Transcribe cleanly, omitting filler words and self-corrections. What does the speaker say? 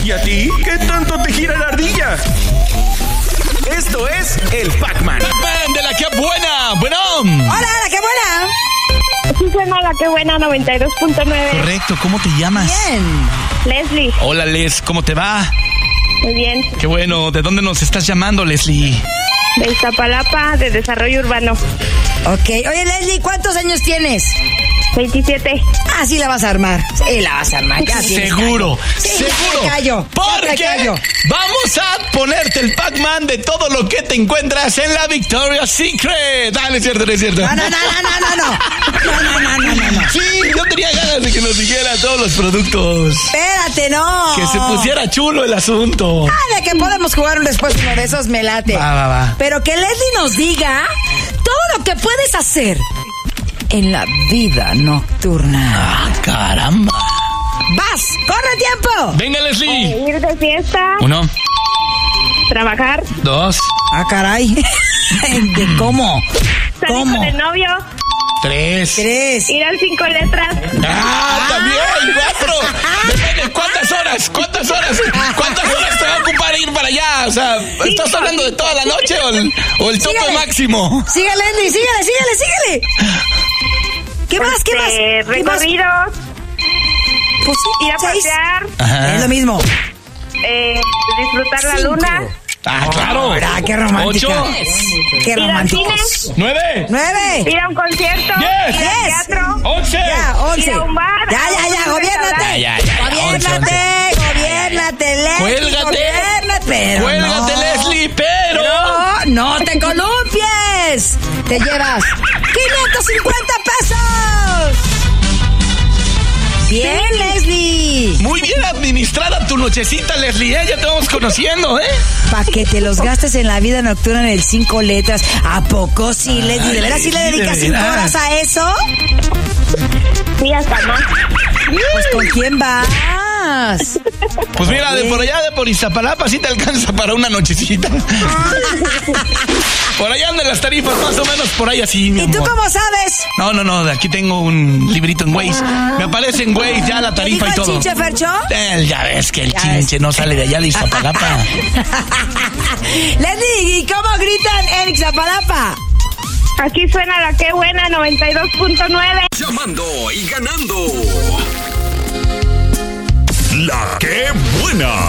¿Y a ti? ¿Qué tanto te gira la ardilla? Esto es el Pac-Man. Pac-Man de la que buena. Bueno. Hola, la que buena. Sí, suena la que buena 92.9. Correcto, ¿cómo te llamas? Bien. Leslie, Hola, Les, ¿cómo te va? muy bien. Qué bueno, ¿de dónde nos estás llamando, Leslie? De Iztapalapa, de Desarrollo Urbano. Ok. Oye, Leslie, ¿cuántos años tienes? 27. Ah, sí la vas a armar. Sí la vas a armar. Ya tienes Seguro, callo. Sí, seguro. ya callo. Porque Ya callo. vamos a ponerte el Pac-Man de todo lo que te encuentras en la Victoria's Secret. Ah, no es cierto, no es cierto. No. No. Sí, yo tenía ganas de que nos dijera todos los productos. Espérate, no. Que se pusiera chulo el asunto. Ah, de que podemos jugar después uno de esos, me late. Va. Pero que Leslie nos diga todo lo que puedes hacer en la vida nocturna. Ah, caramba. ¡Vas! ¡Corre tiempo! Venga, Leslie. Ir de fiesta, 1, trabajar, 2, Ah, caray. ¿De cómo? salir ¿Cómo? con el novio, 3. 3. ir al 5 letras. ¡Ah, también! 4. Depende, ¿cuántas horas? ¿Cuántas horas te va a ocupar ir para allá? O sea, ¿estás hablando de toda la noche o el tope Síguele. máximo? Sigue, Leslie, síguele. ¿Qué más? ¿Qué más? Recorridos, Pues sí, ir a 6. pasear, Ajá. Es lo mismo. disfrutar la 5. luna, Ah, claro. Ah, qué romántica. 8, Qué ir al románticos. cine, 9, 9. ir a un concierto, 10, ir al 10. teatro, 11. Ya, 11. ir a un bar, Ya, a un gobiérnate. Ya. Gobiérnate, Leslie. Cuélgate. Gobiérnate, pero Cuélgate, no. Leslie, pero... No te columpies. Te llevas 550 pesos. Bien, Leslie. Muy bien administrada tu nochecita, Leslie, ¿eh? Ya te vamos conociendo, ¿eh? Para que te los gastes en la vida nocturna en el 5 letras. ¿A poco sí, Leslie? ¿De veras sí le Leslie, dedicas de 5 veras. horas a eso? Sí, hasta más. Pues ¿con quién vas? Pues mira, de por allá, de por Iztapalapa, sí te alcanza para una nochecita. Por allá andan las tarifas, más o menos por ahí así, mi ¿Y tú amor. cómo sabes? No, de aquí tengo un librito en Waze. Me aparece en Waze ya la ¿Qué tarifa dijo y el todo. chinche Fercho? Ya ves que el Ya chinche ves. no sale de allá de Iztapalapa. Leslie, ¿y cómo gritan en Ixtapalapa? Aquí suena la que buena 92.9. Llamando y ganando. La que buena.